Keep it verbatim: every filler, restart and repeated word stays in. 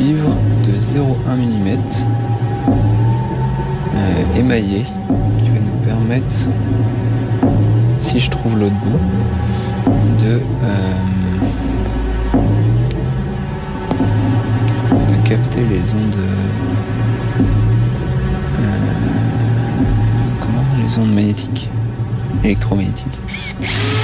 cuivre de zéro virgule un millimètre euh, émaillé qui va nous permettre, si je trouve l'autre bout, de, euh, de capter les ondes euh, comment les ondes magnétiques, électromagnétiques.